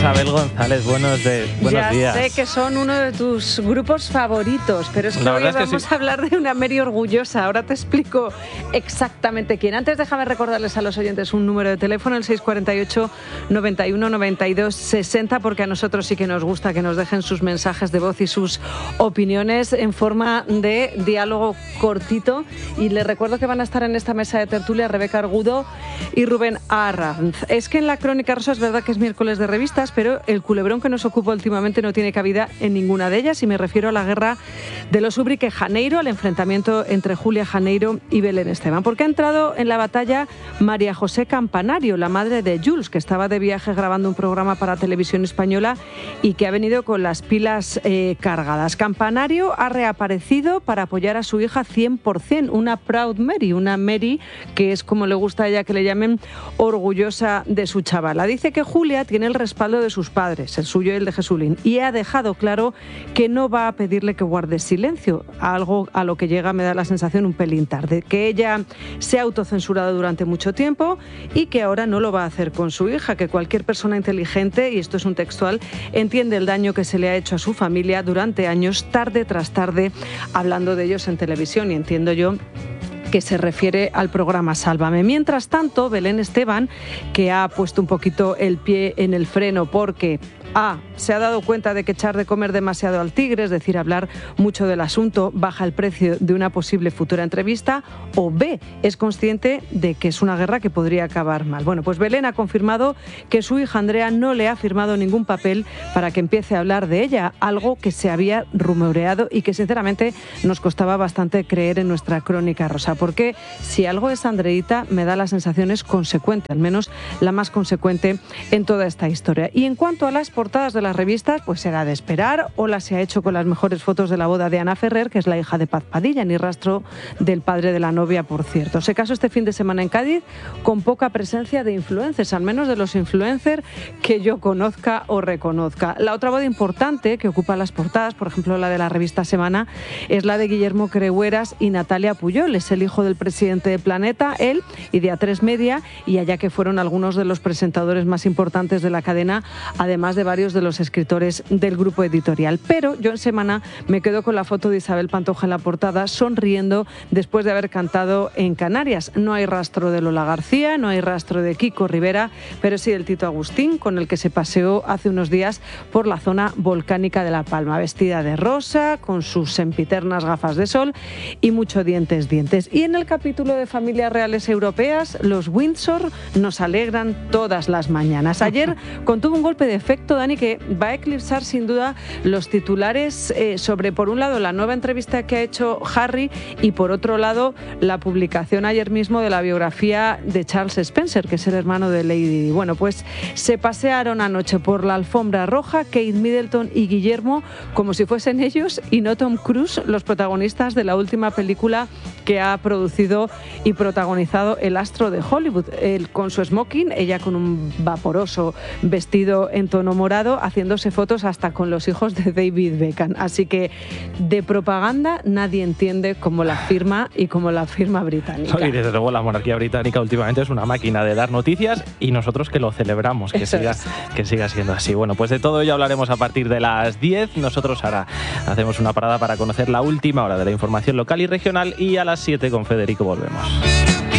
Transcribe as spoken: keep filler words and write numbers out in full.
Isabel González, buenos, de, buenos ya días. Ya sé que son uno de tus grupos favoritos, pero es que La hoy verdad es que vamos sí. a hablar de una Mary orgullosa. Ahora te explico exactamente quién. Antes déjame recordarles a los oyentes un número de teléfono, el seis cuatro ocho, noventa y uno, noventa y dos, sesenta, porque a nosotros sí que nos gusta que nos dejen sus mensajes de voz y sus opiniones en forma de diálogo cortito. Y les recuerdo que van a estar en esta mesa de tertulia Rebeca Argudo y Rubén Arranz. Es que en la Crónica Rosa es verdad que es miércoles de revistas, pero el culebrón que nos ocupa últimamente no tiene cabida en ninguna de ellas, y me refiero a la guerra de los Ubrique Janeiro, al enfrentamiento entre Julia Janeiro y Belén Esteban, porque ha entrado en la batalla María José Campanario, la madre de Jules, que estaba de viaje grabando un programa para Televisión Española y que ha venido con las pilas eh, cargadas. Campanario ha reaparecido para apoyar a su hija cien por ciento, una Proud Mary, una Mary que es, como le gusta a ella que le llamen, orgullosa de su chavala. Dice que Julia tiene el respaldo de sus padres, el suyo y el de Jesulín, y ha dejado claro que no va a pedirle que guarde silencio, algo a lo que llega, me da la sensación, un pelín tarde, que ella se ha autocensurado durante mucho tiempo y que ahora no lo va a hacer con su hija, que cualquier persona inteligente, y esto es un textual, entiende el daño que se le ha hecho a su familia durante años, tarde tras tarde, hablando de ellos en televisión, y entiendo yo que se refiere al programa Sálvame. Mientras tanto, Belén Esteban, que ha puesto un poquito el pie en el freno porque A, se ha dado cuenta de que echar de comer demasiado al tigre, es decir, hablar mucho del asunto, baja el precio de una posible futura entrevista, o B, es consciente de que es una guerra que podría acabar mal. Bueno, pues Belén ha confirmado que su hija Andrea no le ha firmado ningún papel para que empiece a hablar de ella, algo que se había rumoreado y que sinceramente nos costaba bastante creer en nuestra Crónica Rosa, porque si algo es Andreita, me da la sensación es consecuente, al menos la más consecuente en toda esta historia. Y en cuanto a las portadas de las revistas, pues será de esperar. Hola se ha hecho con las mejores fotos de la boda de Ana Ferrer, que es la hija de Paz Padilla, ni rastro del padre de la novia, por cierto. Se casó este fin de semana en Cádiz con poca presencia de influencers, al menos de los influencers que yo conozca o reconozca. La otra boda importante que ocupa las portadas, por ejemplo la de la revista Semana, es la de Guillermo Crehueras y Natalia Puyol. Es el hijo del presidente de Planeta, él y de A tres Media, y allá que fueron algunos de los presentadores más importantes de la cadena, además de varios de los escritores del grupo editorial. Pero yo en Semana me quedo con la foto de Isabel Pantoja en la portada, sonriendo después de haber cantado en Canarias. No hay rastro de Lola García, no hay rastro de Kiko Rivera, pero sí del Tito Agustín, con el que se paseó hace unos días por la zona volcánica de La Palma, vestida de rosa, con sus sempiternas gafas de sol y mucho dientes, dientes. Y en el capítulo de familias reales europeas, los Windsor nos alegran todas las mañanas. Ayer contuvo un golpe de efecto, Dani, que va a eclipsar sin duda los titulares eh, sobre, por un lado, la nueva entrevista que ha hecho Harry y, por otro lado, la publicación ayer mismo de la biografía de Charles Spencer, que es el hermano de Lady Di. Bueno, pues se pasearon anoche por la alfombra roja Kate Middleton y Guillermo como si fuesen ellos y no Tom Cruise los protagonistas de la última película que ha producido y protagonizado el astro de Hollywood. Él con su smoking, ella con un vaporoso vestido en tono morado, haciéndose fotos hasta con los hijos de David Beckham. Así que de propaganda nadie entiende como la firma y como la firma británica. Y desde luego la monarquía británica últimamente es una máquina de dar noticias y nosotros que lo celebramos, que siga, que siga siendo así. Bueno, pues de todo ello hablaremos a partir de las diez. Nosotros ahora hacemos una parada para conocer la última hora de la información local y regional, y a las siete con Federico volvemos.